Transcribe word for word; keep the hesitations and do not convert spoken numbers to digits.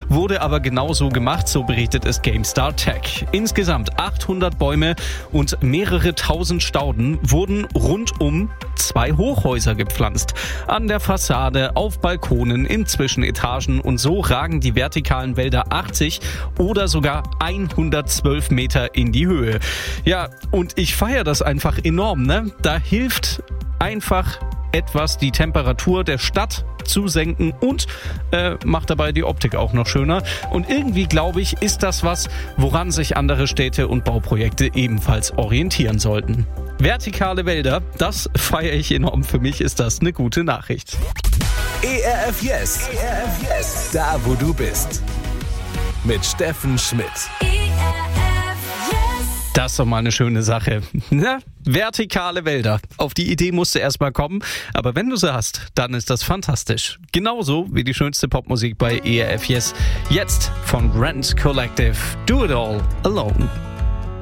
wurde aber genauso gemacht, so berichtet es GameStar Tech. Insgesamt achthundert Bäume und mehrere tausend Stauden wurden rund um zwei Hochhäuser gepflanzt. An der Fassade, auf Balkonen, in Zwischenetagen und so ragen die vertikalen Wälder achtzig oder sogar hundertzwölf Meter in die Höhe. Ja, und ich feiere das einfach enorm, ne? Da hilft einfach etwas die Temperatur der Stadt zu senken und äh, macht dabei die Optik auch noch schöner. Und irgendwie, glaube ich, ist das was, woran sich andere Städte und Bauprojekte ebenfalls orientieren sollten. Vertikale Wälder, das feiere ich enorm. Für mich ist das eine gute Nachricht. E R F Yes. E R F Yes. Da, wo du bist. Mit Steffen Schmidt. Das ist doch mal eine schöne Sache. Na, vertikale Wälder. Auf die Idee musst du erst mal kommen. Aber wenn du sie hast, dann ist das fantastisch. Genauso wie die schönste Popmusik bei E R F Yes. Jetzt von Rent Collective. Do It All Alone.